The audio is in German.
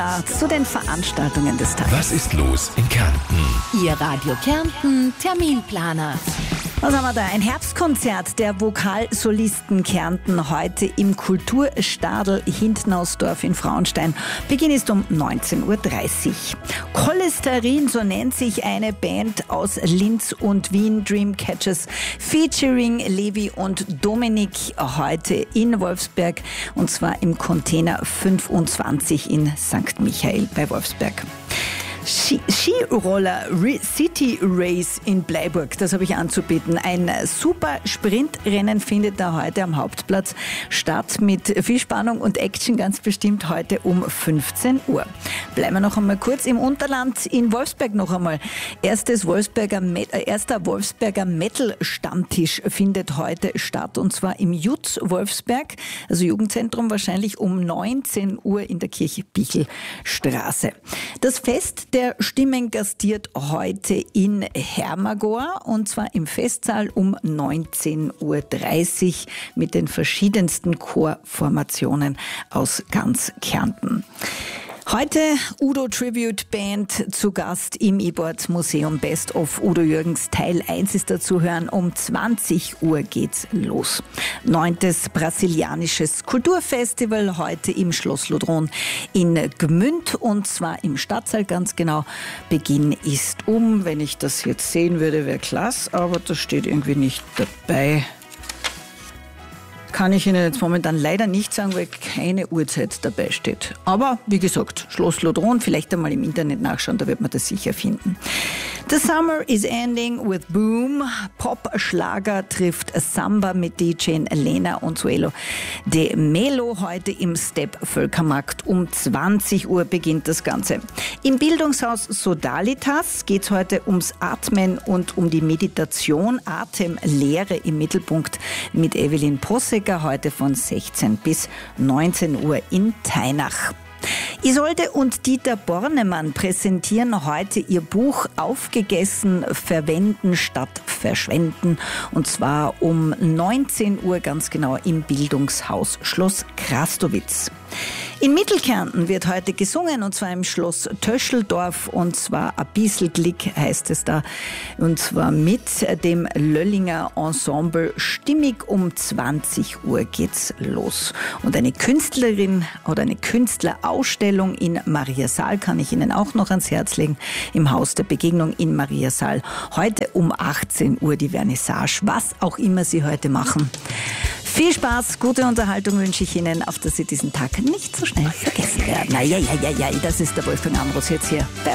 Zu den Veranstaltungen des Tages. Was ist los in Kärnten? Ihr Radio Kärnten Terminplaner. Was haben wir da? Ein Herbstkonzert der Vokalsolisten Kärnten heute im Kulturstadel Hintnausdorf in Frauenstein. Beginn ist um 19.30 Uhr. Cholesterin, so nennt sich eine Band aus Linz und Wien, Dreamcatchers, featuring Levi und Dominik, heute in Wolfsberg, und zwar im Container 25 in St. Michael bei Wolfsberg. Skiroller City Race in Bleiburg, das habe ich anzubieten. Ein super Sprintrennen findet da heute am Hauptplatz statt, mit viel Spannung und Action, ganz bestimmt heute um 15 Uhr. Bleiben wir noch einmal kurz im Unterland, in Wolfsberg noch einmal. Erster Wolfsberger Metal-Stammtisch findet heute statt, und zwar im Jutz Wolfsberg, also Jugendzentrum, wahrscheinlich um 19 Uhr in der Kirche Bichelstraße. Das Fest der Stimmen gastiert heute in Hermagor, und zwar im Festsaal um 19.30 Uhr mit den verschiedensten Chorformationen aus ganz Kärnten. Heute Udo Tribute Band zu Gast im E-Board Museum. Best of Udo Jürgens Teil 1 ist dazu hören. Um 20 Uhr geht's los. 9. Brasilianisches Kulturfestival heute im Schloss Lodron in Gmünd, und zwar im Stadtsaal ganz genau. Beginn ist wenn ich das jetzt sehen würde, wäre klasse, aber das steht irgendwie nicht dabei. Kann ich Ihnen jetzt momentan leider nicht sagen, weil keine Uhrzeit dabei steht. Aber wie gesagt, Schloss Lodron, vielleicht einmal im Internet nachschauen, da wird man das sicher finden. The summer is ending with boom. Pop-Schlager trifft Samba mit DJ Elena und Suelo de Melo heute im Step Völkermarkt. Um 20 Uhr beginnt das Ganze. Im Bildungshaus Sodalitas geht es heute ums Atmen und um die Meditation. Atemlehre im Mittelpunkt mit Evelyn Possecker heute von 16 bis 19 Uhr in Teinach. Isolde und Dieter Bornemann präsentieren heute ihr Buch Aufgegessen, Verwenden statt Verschwenden, und zwar um 19 Uhr ganz genau im Bildungshaus Schloss Krastowitz. In Mittelkärnten wird heute gesungen, und zwar im Schloss Töscheldorf, und zwar ein bisschen Glück heißt es da, und zwar mit dem Löllinger Ensemble. Stimmig um 20 Uhr geht's los. Und eine Künstlerin oder eine Künstlerausstellung in Mariasaal kann ich Ihnen auch noch ans Herz legen, im Haus der Begegnung in Mariasaal. Heute um 18 Uhr die Vernissage, was auch immer Sie heute machen. Viel Spaß, gute Unterhaltung wünsche ich Ihnen, auf dass Sie diesen Tag nicht so schnell vergessen werden. Ja, das ist der Wolfgang Ambros jetzt hier bei